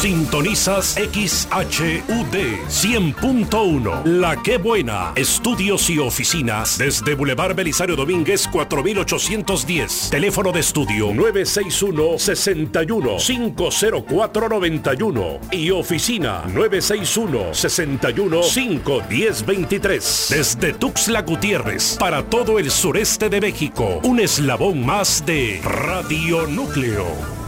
Sintonizas XHUD 100.1. La Qué Buena. Estudios y oficinas desde Boulevard Belisario Domínguez 4810. Teléfono de estudio 961-61-50491 y oficina 961-61-51023. Desde Tuxtla Gutiérrez para todo el sureste de México, un eslabón más de Radio Núcleo.